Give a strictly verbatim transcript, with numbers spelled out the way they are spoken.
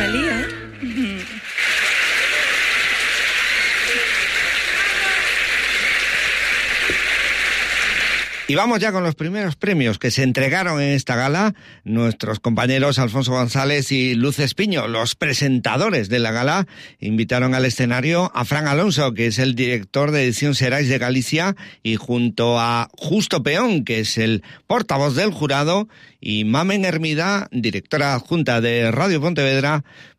Rosalía. Y vamos ya con los primeros premios que se entregaron en esta gala. Nuestros compañeros Alfonso González y Luz Espiño, los presentadores de la gala, invitaron al escenario a Fran Alonso, que es el director de Edición Serais de Galicia, y junto a Justo Peón, que es el portavoz del jurado, y Mamen Hermida, directora adjunta de Radio Pontevedra,